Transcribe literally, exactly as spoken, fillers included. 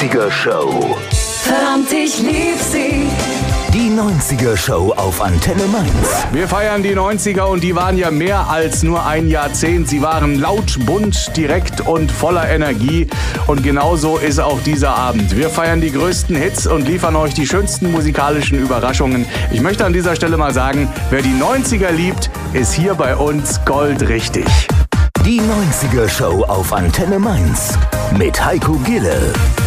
neunziger Show. Verdammt, ich lieb sie. Die neunziger Show auf Antenne Mainz. Wir feiern die neunziger und die waren ja mehr als nur ein Jahrzehnt. Sie waren laut, bunt, direkt und voller Energie. Und genauso ist auch dieser Abend. Wir feiern die größten Hits und liefern euch die schönsten musikalischen Überraschungen. Ich möchte an dieser Stelle mal sagen, wer die neunziger liebt, ist hier bei uns goldrichtig. Die neunziger Show auf Antenne Mainz mit Heiko Gille.